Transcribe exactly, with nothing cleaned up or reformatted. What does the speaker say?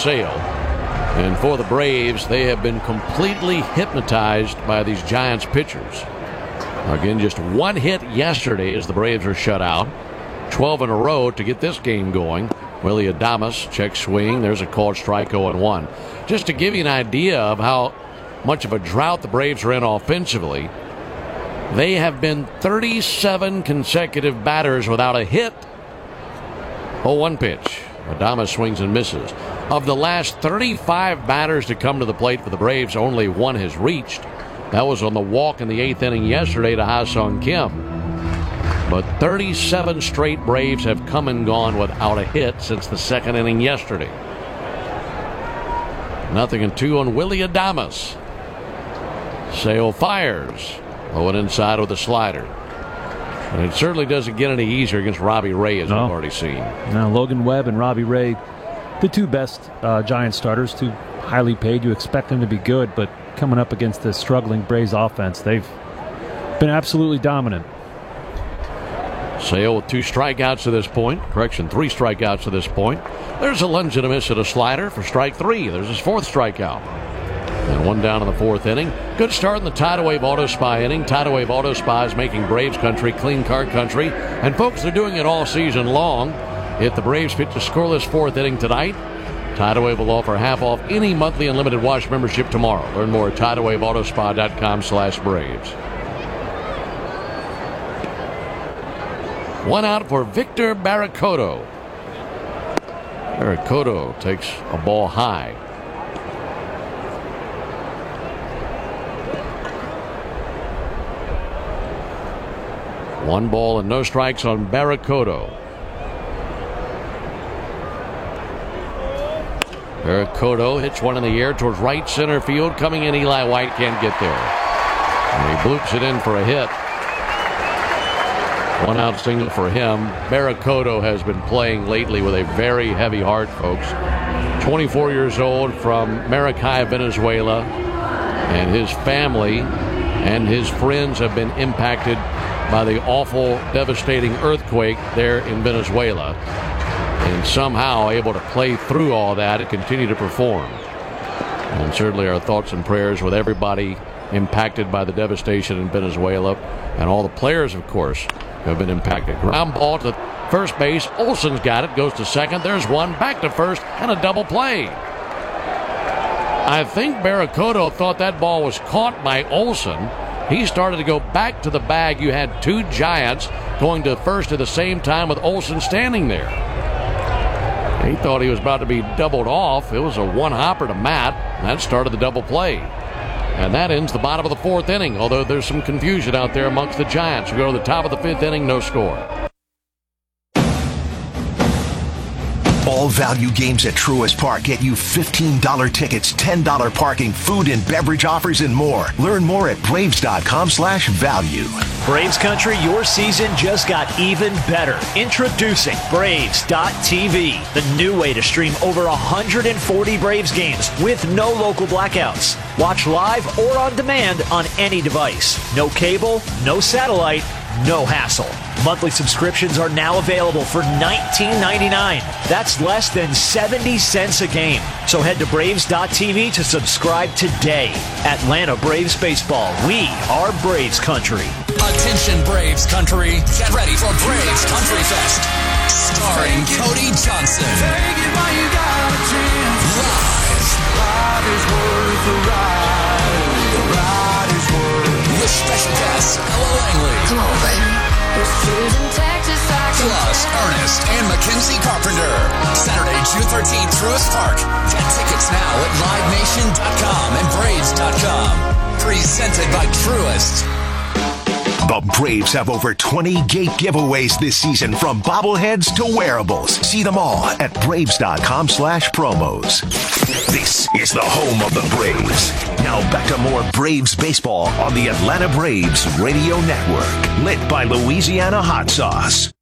Sale. And for the Braves, they have been completely hypnotized by these Giants pitchers. Again, just one hit yesterday as the Braves are shut out. twelve in a row to get this game going. Willy Adames, check swing. There's a called strike, oh and one. Just to give you an idea of how much of a drought the Braves are in offensively, they have been thirty-seven consecutive batters without a hit. oh one pitch. Adames swings and misses. Of the last thirty-five batters to come to the plate for the Braves, only one has reached. That was on the walk in the eighth inning yesterday to Ha-Sung Kim. But thirty-seven straight Braves have come and gone without a hit since the second inning yesterday. Nothing and two on Willy Adames. Sale fires. Oh, and inside with a slider. And it certainly doesn't get any easier against Robbie Ray, as no. we've already seen. Now, Logan Webb and Robbie Ray, the two best uh, Giants starters, two highly paid. You expect them to be good, but coming up against the struggling Braves offense, they've been absolutely dominant. Sale with two strikeouts to this point. Correction, three strikeouts to this point. There's a lunge and a miss at a slider for strike three. There's his fourth strikeout. And one down in the fourth inning. Good start in the Tidal Wave Auto Spa inning. Tidal Wave Auto Spa is making Braves country clean car country. And folks, they're doing it all season long. If the Braves pitch a scoreless fourth inning tonight, Tidal Wave will offer half off any monthly unlimited wash membership tomorrow. Learn more at tidal wave auto spa dot com slash Braves. One out for Victor Barracoto. Barracoto takes a ball high. One ball and no strikes on Barracoto. Barracoto hits one in the air towards right center field. Coming in, Eli White can't get there. And he bloops it in for a hit. One out single for him. Barracoto has been playing lately with a very heavy heart, folks. twenty-four years old from Maracay, Venezuela. And his family and his friends have been impacted by the awful, devastating earthquake there in Venezuela. And somehow able to play through all that and continue to perform. And certainly our thoughts and prayers with everybody impacted by the devastation in Venezuela. And all the players, of course, have been impacted. Ground ball to first base. Olson's got it. Goes to second. There's one. Back to first. And a double play. I think Barracoto thought that ball was caught by Olson. He started to go back to the bag. You had two Giants going to first at the same time with Olson standing there. He thought he was about to be doubled off. It was a one-hopper to Matt. And that started the double play. And that ends the bottom of the fourth inning, although there's some confusion out there amongst the Giants. We go to the top of the fifth inning, no score. All value games at Truist Park get you fifteen dollars tickets, ten dollars parking, food and beverage offers, and more. Learn more at Braves.com slash value. Braves Country, your season just got even better. Introducing Braves dot T V, the new way to stream over one hundred forty Braves games with no local blackouts. Watch live or on demand on any device. No cable, no satellite, no hassle. Monthly subscriptions are now available for nineteen ninety-nine dollars. That's less than seventy cents a game. So head to Braves dot T V to subscribe today. Atlanta Braves Baseball. We are Braves Country. Attention Braves Country. Get ready for Braves Country Fest. Starring Cody Johnson. Take it while you got a chance. Live. Ride is worth the ride. The ride is worth. With special guests Ella Langley. Come on, baby. Plus Ernest and Mackenzie Carpenter. Saturday, June thirteenth, Truist Park. Get tickets now at live nation dot com and braves dot com. Presented by Truist. The Braves have over twenty gate giveaways this season, from bobbleheads to wearables. See them all at Braves.com slash promos. This is the home of the Braves. Now back to more Braves baseball on the Atlanta Braves Radio Network. Lit by Louisiana Hot Sauce.